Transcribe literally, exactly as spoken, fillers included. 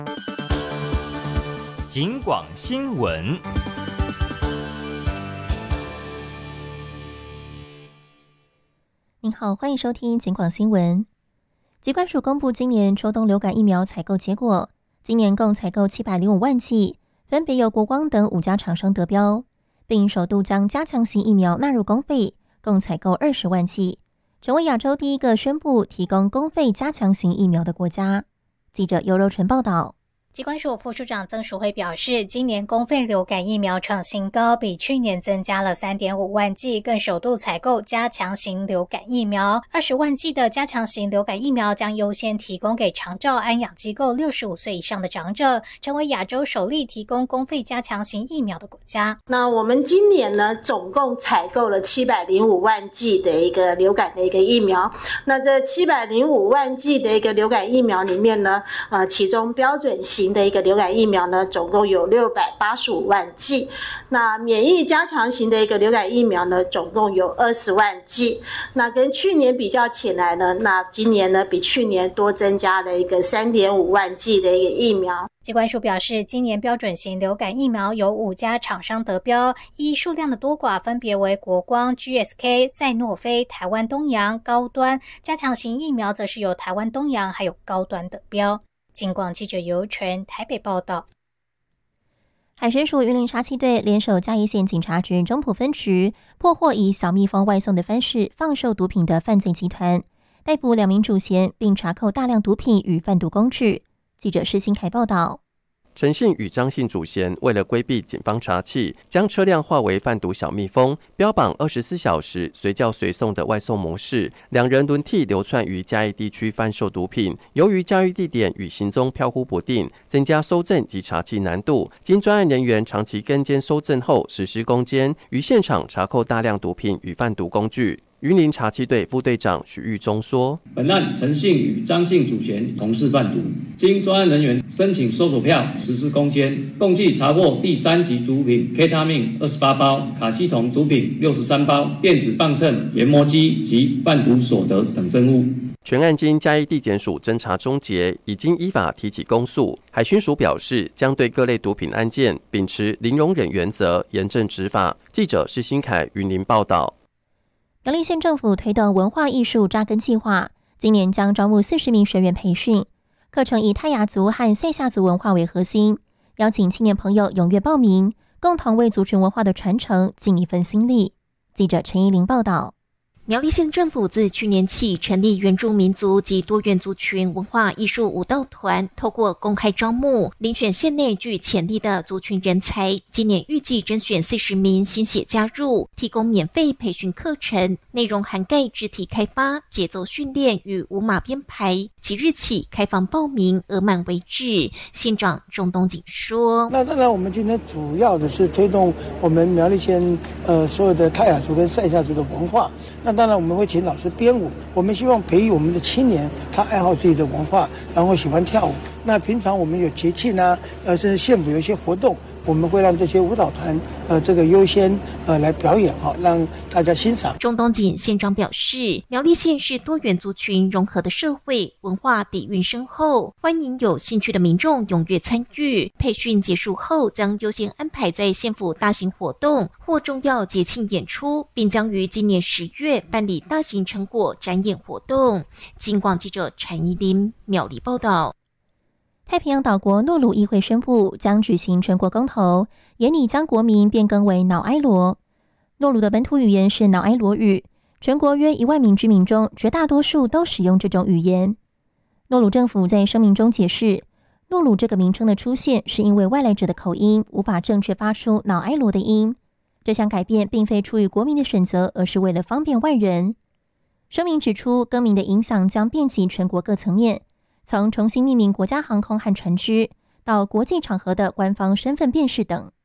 警广新闻。 您好，欢迎收听警广新闻。疾管署公布今年秋冬流感疫苗采购结果，今年共采购七百零五万剂，分别由国光等五家厂商得标，并首度将加强型疫苗纳入公费，共采购二十万剂，成为亚洲第一个宣布提供公费加强型疫苗的国家。记者尤柔纯报道。 疾管署副署长曾淑慧表示，今年公费流感疫苗创新高，比去年增加了 三点五万剂，更首度采购加强型流感疫苗。二十万剂的加强型流感疫苗将优先提供给长照安养机构六十五岁以上的长者，成为亚洲首例提供公费加强型疫苗的国家。 那我们今年呢，总共采购了七百零五万剂的一个流感的一个疫苗。那这七百零五万剂的一个流感疫苗里面呢，呃，其中标准型的一个流感疫苗呢，总共有六百八十五万剂。那免疫加强型的一个流感疫苗呢，总共有二十万剂。那跟去年比较起来呢，那今年呢比去年多增加了一个 三点五万剂的一个疫苗。 疾管署表示，今年标准型流感疫苗有五家厂商得标，依数量的多寡分别为国光、G S K、赛诺菲、台湾东洋、高端。加强型疫苗则是由台湾东洋还有高端得标。警广记者尤纯台北报道。 海巡署云林查缉队联手嘉义县警察局中埔分局，破获以小蜜蜂外送的方式放售毒品的犯罪集团，逮捕两名主嫌，并查扣大量毒品与贩毒工具。记者施新凯报道。 陈姓与张姓主嫌为了规避警方查缉，将车辆化为贩毒小蜜蜂，标榜二十四小时随叫随送的外送模式。两人轮替流窜于嘉义地区贩售毒品，由于交易地点与行踪飘忽不定，增加搜证及查缉难度。经专案人员长期跟监搜证后，实施攻坚，于现场查扣大量毒品与贩毒工具。云林查缉队副队长许玉忠说：“ 本案陈姓与张姓主嫌从事贩毒，经专案人员申请搜索票实施攻坚，共计查获第三级毒品 K 他命二十八包、卡西酮毒品六十三包、电子磅秤、研磨机及贩毒所得等证物。” 全案经嘉义地检署侦查终结，已经依法提起公诉。海巡署表示，将对各类毒品案件秉持零容忍原则，严正执法。记者施新凯云林报道。 苗栗县政府推动文化艺术扎根计划，今年将招募四十名学员培训，课程以泰雅族和赛夏族文化为核心，邀请青年朋友踊跃报名，共同为族群文化的传承尽一份心力。记者陈依玲报道。 苗栗县政府自去年起成立原住民族及多元族群文化艺术舞蹈团，透过公开招募，遴选县内具潜力的族群人才。今年预计甄选四十名新血加入，提供免费培训课程，内容涵盖肢体开发、节奏训练与舞马编排。即日起开放报名，额满为止。县长钟东锦说：“ 那当然，我们今天主要的是推动我们苗栗县呃所有的泰雅族跟赛夏族的文化。那当然，我们会请老师编舞，我们希望培育我们的青年，他爱好自己的文化，然后喜欢跳舞。那平常我们有节庆啊，呃，甚至县府有一些活动，我们会让这些舞蹈团呃这个优先呃来表演哈，让大家欣赏。” 钟东锦县长表示，苗栗县是多元族群融合的社会，文化底蕴深厚，欢迎有兴趣的民众踊跃参与。培训结束后，将优先安排在县府大型活动或重要节庆演出，并将于今年十月办理大型成果展演活动。警广记者陈依林苗栗报道。 太平洋岛国诺鲁议会宣布将举行全国公投，研拟将国名变更为瑙埃罗。诺鲁的本土语言是瑙埃罗语，全国约一万名居民中，绝大多数都使用这种语言。诺鲁政府在声明中解释，诺鲁这个名称的出现是因为外来者的口音无法正确发出瑙埃罗的音。这项改变并非出于国民的选择，而是为了方便外人。声明指出，更名的影响将遍及全国各层面，从重新命名国家航空和船只，到国际场合的官方身份辨识等。